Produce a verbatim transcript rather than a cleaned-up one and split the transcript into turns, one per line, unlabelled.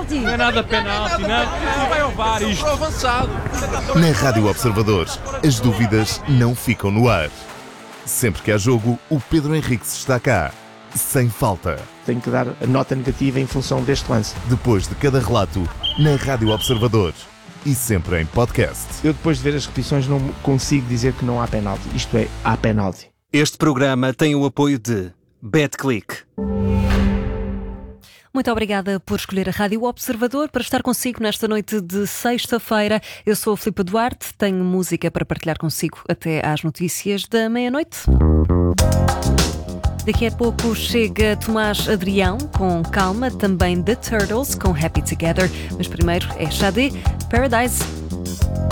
penalti.
Não é nada penalti, não. Não vai ao V A R isto.
Avançado.
Na Rádio Observador, as dúvidas não ficam no ar. Sempre que há jogo, o Pedro Henriques está cá. Sem falta.
Tenho que dar a nota negativa em função deste lance.
Depois de cada relato, na Rádio Observador. E sempre em podcast.
Eu, depois de ver as repetições, não consigo dizer que não há penalti. Isto é, há penalti.
Este programa tem o apoio de BetClick.
Muito obrigada por escolher a Rádio Observador para estar consigo nesta noite de sexta-feira. Eu sou a Filipe Duarte, tenho música para partilhar consigo até às notícias da meia-noite. Daqui a pouco chega Tomás Adrião com Calma, também The Turtles com Happy Together. Mas primeiro é Xadé, Paradise.